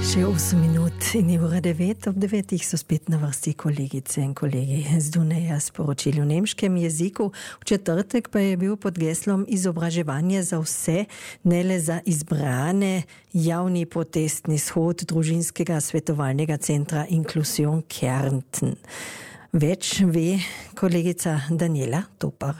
Še 8 minut in je ura 9. Ob 9 so spet na vrsti kolegice in kolegi z Dunaja sporočili v nemškem jeziku. V četrtek pa je bil pod geslom izobraževanje za vse, ne le za izbrane, javni protestni shod družinskega svetovalnega centra Inklusion Kärnten. Več ve kolegica Daniela Topar.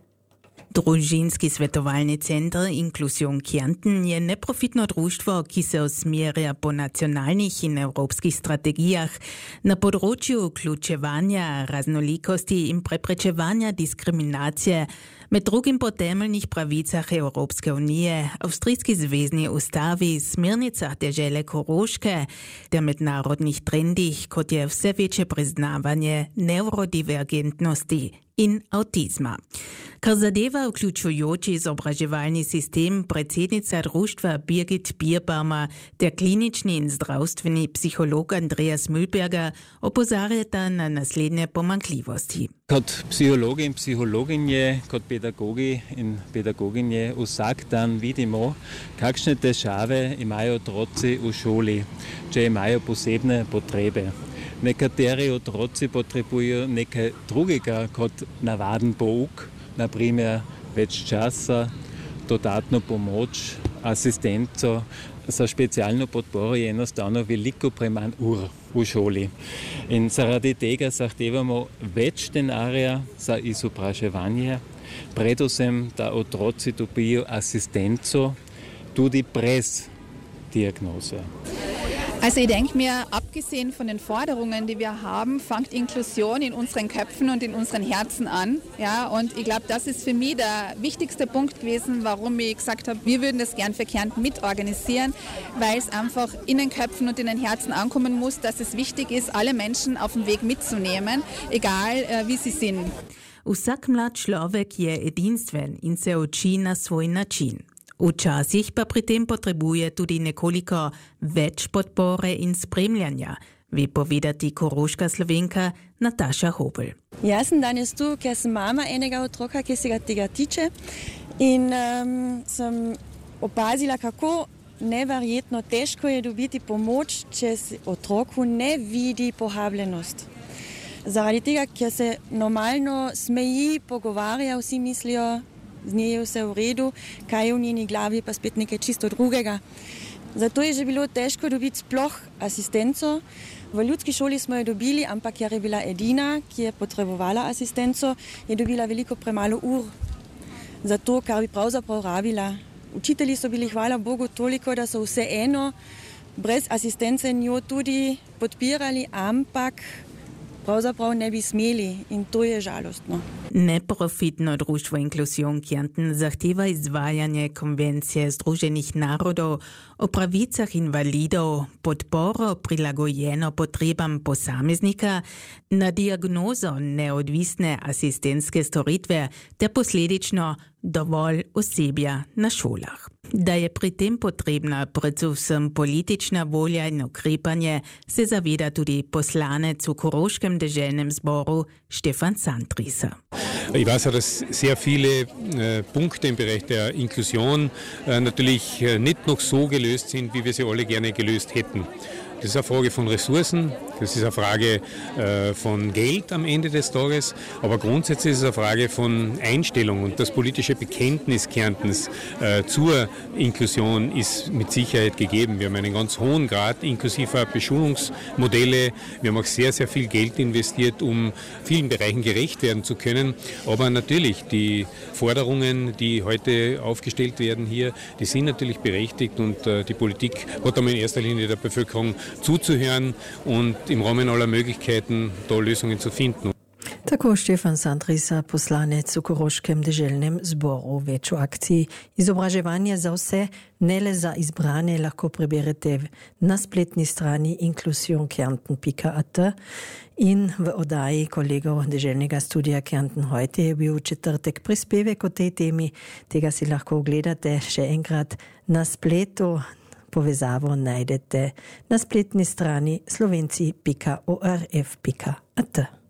Družinski svetovalni center Inklusion Kärnten je neprofitno društvo, ki se usmerja po nacionalnih in evropskih strategijah na področju vključevanja, raznolikosti in preprečevanja diskriminacije, med drugim po temeljnih pravicah Evropske unije, avstrijski zvezni ustavi, smernicah dežele Koroške ter mednarodnih trendih, kot je vse večje priznavanje neurodivergentnosti in avtizma. Kar zadeva vključujoči izobraževalni sistem, predsednica društva Birgit Bierbaumer ter klinični in zdravstveni psiholog Andreas Mühlberger opozarjata na naslednje pomanjkljivosti. Kot psihologi in psihologinje, kot pedagogi in pedagoginje vsak dan vidimo, kakšne težave imajo otroci v šoli, če imajo posebne potrebe. Nekateri otroci potrebujejo nekaj drugega kot navaden pouk, naprimer več časa, dodatno pomoč, asistenco. Za specialno podporo je enostavno veliko premanj ur v šoli. In zaradi tega zahtevamo več denarja za izobraževanje, predvsem da otroci dobijo asistenco tudi brez Diagnose. Also ich denke mir, abgesehen von den Forderungen, die wir haben, fängt Inklusion in unseren Köpfen und in unseren Herzen an. Ja, und ich glaube, das ist für mich der wichtigste Punkt gewesen, warum ich gesagt habe, wir würden das gern für Kärnten mitorganisieren, weil es einfach in den Köpfen und in den Herzen ankommen muss, dass es wichtig ist, alle Menschen auf dem Weg mitzunehmen, egal wie sie sind. Vsak mlad človek je edinstven in se uči na svoj način. Včasih pa pri tem potrebuje tudi nekoliko več podpore in spremljanja, ve povedati koroška Slovenka Nataša Hobel. Jaz sem danes tu, ker sem mama enega otroka, ki se ga tega tiče in sem opazila, kako neverjetno težko je dobiti pomoč, če se otroku ne vidi pohabljenost. Zaradi tega, ker se normalno smeji, pogovarja, vsi mislijo, z nje je vse v redu, kaj je v njeni glavi, pa spet nekaj čisto drugega. Zato je že bilo težko dobiti sploh asistenco. V ljudski šoli smo jo dobili, ampak ker je bila edina, ki je potrebovala asistenco, je dobila veliko premalo ur. Zato, kar bi pravzaprav rabila. Učitelji so bili, hvala Bogu, toliko, da so vseeno brez asistence njo tudi podpirali, ampak pravzaprav ne bi smeli in to je žalostno. Neprofitno društvo Inklusion Kärnten zahteva izvajanje konvencije Združenih narodov o pravicah invalidov, podporo prilagojeno potrebam posameznika, na diagnozo neodvisne asistentske storitve ter posledično dovolj osebja na šolah. Da je pri tem potrebna predvsem politična volja in ukrepanje, se zaveda tudi poslanec v Koroškem deželnem zboru Stefan Sandrieser. Ich weiß ja, dass sehr viele Punkte im Bereich der Inklusion natürlich nicht noch so gelöst sind, wie wir sie alle gerne gelöst hätten. Das ist eine Frage von Ressourcen, das ist eine Frage von Geld am Ende des Tages, aber grundsätzlich ist es eine Frage von Einstellung und das politische Bekenntnis Kärntens zur Inklusion ist mit Sicherheit gegeben. Wir haben einen ganz hohen Grad inklusiver Beschulungsmodelle, wir haben auch sehr, sehr viel Geld investiert, um vielen Bereichen gerecht werden zu können, aber natürlich die Forderungen, die heute aufgestellt werden hier, die sind natürlich berechtigt und die Politik hat einmal in erster Linie der Bevölkerung zuzuhören und im Rahmen aller Möglichkeiten da Lösungen zu finden. Tako Stefan Sandrieser, poslanec v Koroškem deželnem zboru. Več o akciji izobraževanja za vse, ne le za izbrane, lahko preberete na spletni strani inklusionkärnten.at in v oddaji kolegov deželnega studia Kärnten heute je bil četrtek prispevek o tej temi. Tega si lahko ogledate še enkrat na spletu. Povezavo najdete na spletni strani slovenci.orf.at.